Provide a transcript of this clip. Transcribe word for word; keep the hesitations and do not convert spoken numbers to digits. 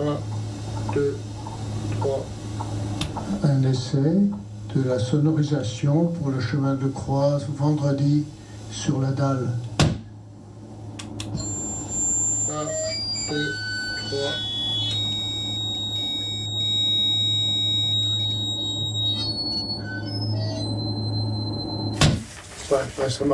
un, deux, trois. Un essai de la sonorisation pour le chemin de croix vendredi sur la dalle. un, deux, trois. Ouais, ouais, ça marche.